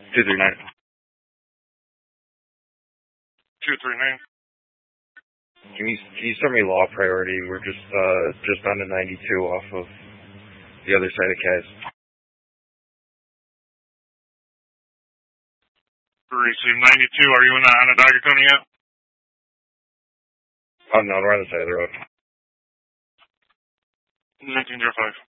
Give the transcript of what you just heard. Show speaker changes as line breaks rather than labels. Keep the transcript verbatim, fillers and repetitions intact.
two three nine.
two three nine.
Can you, can you send me law priority? We're just uh just on the ninety-two off of the other side of Kaz.
Receive ninety-two. Are you in the Onondaga County yet?
Oh no, we're on the side of the road.
nineteen oh five.